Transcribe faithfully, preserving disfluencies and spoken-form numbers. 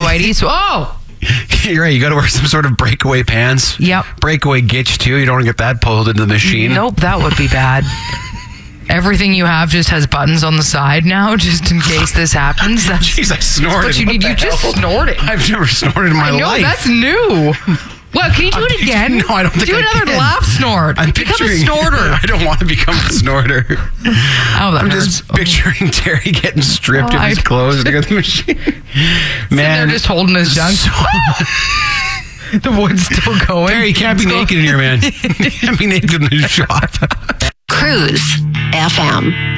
whiteies. Oh! You're right. You got to wear some sort of breakaway pants. Yep. Breakaway gitch, too. You don't want to get that pulled into the machine. Nope, that would be bad. Everything you have just has buttons on the side now, just in case this happens. That's, Jeez, I snorted. But you What need. the You just hell? snorted. I've never snorted in my I know, life. that's new. What, can you do it again? No, I don't think Do I another can. laugh snort. I'm Become picturing, a snorter. I don't want to become a snorter. Oh, that I'm hurts. just picturing Terry getting stripped Oh, of his I- clothes to go to the machine. Man, They're just holding his junk. so- The wood's still going. Terry, you can't be naked in here, man. You can't be naked in the shop. Cruise F M.